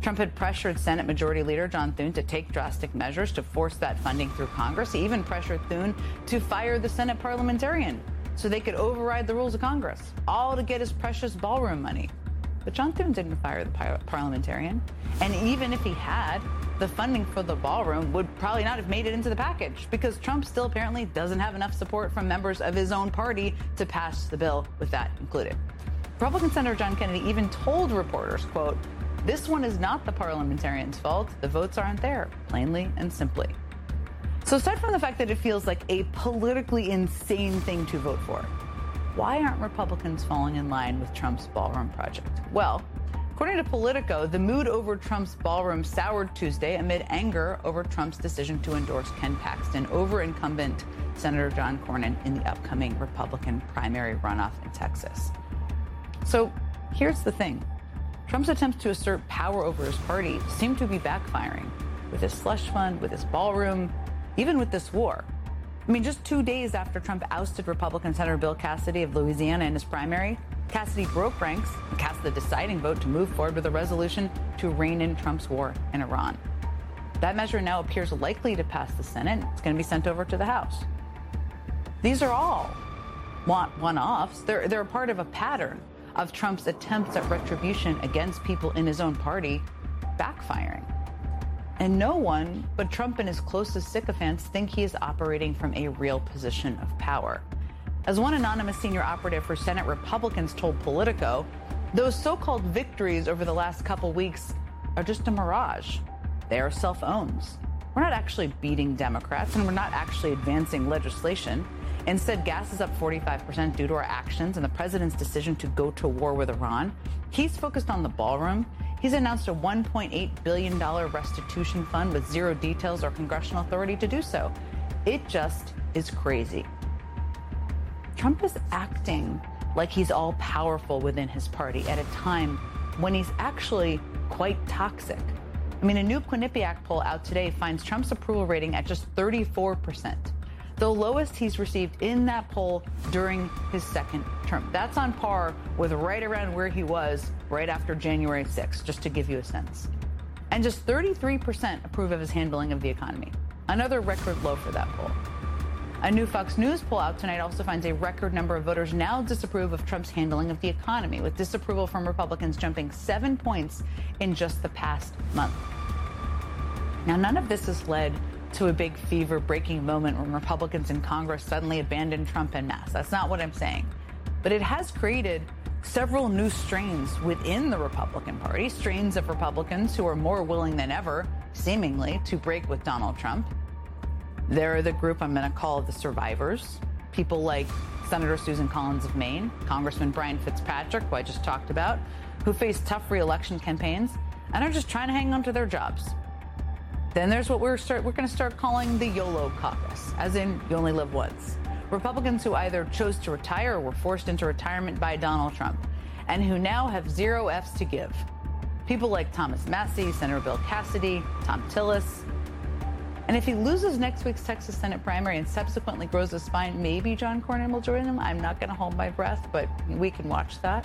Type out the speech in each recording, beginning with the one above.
Trump had pressured Senate Majority Leader John Thune to take drastic measures to force that funding through Congress. He even pressured Thune to fire the Senate parliamentarian so they could override the rules of Congress, all to get his precious ballroom money. But John Thune didn't fire the parliamentarian. And even if he had, the funding for the ballroom would probably not have made it into the package because Trump still apparently doesn't have enough support from members of his own party to pass the bill with that included. Republican Senator John Kennedy even told reporters, quote, "This one is not the parliamentarian's fault. The votes aren't there, plainly and simply." So aside from the fact that it feels like a politically insane thing to vote for, why aren't Republicans falling in line with Trump's ballroom project? Well, according to Politico, the mood over Trump's ballroom soured Tuesday amid anger over Trump's decision to endorse Ken Paxton over incumbent Senator John Cornyn in the upcoming Republican primary runoff in Texas. So here's the thing. Trump's attempts to assert power over his party seem to be backfiring with his slush fund, with his ballroom, even with this war. I mean, just 2 days after Trump ousted Republican Senator Bill Cassidy of Louisiana in his primary, Cassidy broke ranks and cast the deciding vote to move forward with a resolution to rein in Trump's war in Iran. That measure now appears likely to pass the Senate. It's going to be sent over to the House. These are all one-offs. They're a part of a pattern of Trump's attempts at retribution against people in his own party backfiring. And no one but Trump and his closest sycophants think he is operating from a real position of power. As one anonymous senior operative for Senate Republicans told Politico, those so-called victories over the last couple weeks are just a mirage. They are self-owns. We're not actually beating Democrats, and we're not actually advancing legislation. Instead, gas is up 45% due to our actions and the president's decision to go to war with Iran. He's focused on the ballroom. He's announced a $1.8 billion restitution fund with zero details or congressional authority to do so. It just is crazy. Trump is acting like he's all powerful within his party at a time when he's actually quite toxic. I mean, a new Quinnipiac poll out today finds Trump's approval rating at just 34%. The lowest he's received in that poll during his second term. That's on par with right around where he was right after January 6th, just to give you a sense. And just 33% approve of his handling of the economy. Another record low for that poll. A new Fox News poll out tonight also finds a record number of voters now disapprove of Trump's handling of the economy, with disapproval from Republicans jumping 7 points in just the past month. Now, none of this has led to a big fever-breaking moment when Republicans in Congress suddenly abandoned Trump en masse. That's not what I'm saying. But it has created several new strains within the Republican Party, strains of Republicans who are more willing than ever, seemingly, to break with Donald Trump. They're the group I'm going to call the survivors, people like Senator Susan Collins of Maine, Congressman Brian Fitzpatrick, who I just talked about, who face tough re-election campaigns and are just trying to hang on to their jobs. Then there's what we're going to start calling the YOLO caucus, as in you only live once. Republicans who either chose to retire or were forced into retirement by Donald Trump, and who now have zero Fs to give. People like Thomas Massie, Senator Bill Cassidy, Thom Tillis. And if he loses next week's Texas Senate primary and subsequently grows a spine, maybe John Cornyn will join him. I'm not going to hold my breath, but we can watch that.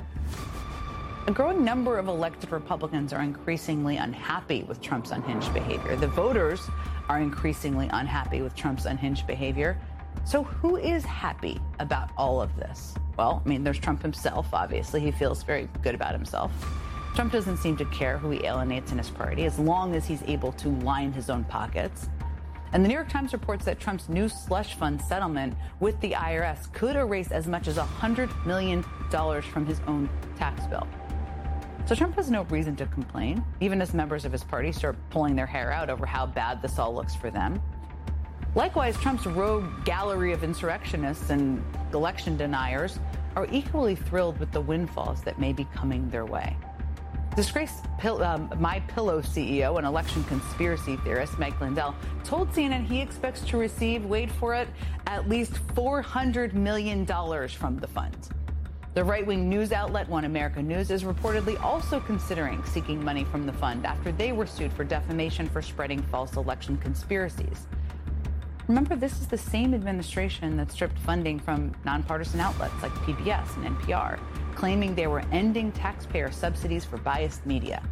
A growing number of elected Republicans are increasingly unhappy with Trump's unhinged behavior. The voters are increasingly unhappy with Trump's unhinged behavior. So who is happy about all of this? Well, I mean, there's Trump himself, obviously. He feels very good about himself. Trump doesn't seem to care who he alienates in his party, as long as he's able to line his own pockets. And the New York Times reports that Trump's new slush fund settlement with the IRS could erase as much as $100 million from his own tax bill. So Trump has no reason to complain, even as members of his party start pulling their hair out over how bad this all looks for them. Likewise, Trump's rogue gallery of insurrectionists and election deniers are equally thrilled with the windfalls that may be coming their way. Disgraced MyPillow CEO and election conspiracy theorist Mike Lindell told CNN he expects to receive, wait for it, at least $400 million from the fund. The right-wing news outlet One America News is reportedly also considering seeking money from the fund after they were sued for defamation for spreading false election conspiracies. Remember, this is the same administration that stripped funding from nonpartisan outlets like PBS and NPR, claiming they were ending taxpayer subsidies for biased media.